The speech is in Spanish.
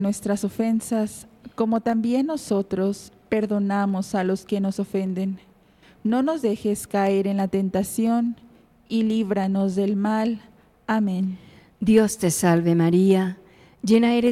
nuestras ofensas, como también nosotros perdonamos a los que nos ofenden. No nos dejes caer en la tentación y líbranos del mal. Amén. Dios te salve María, llena eres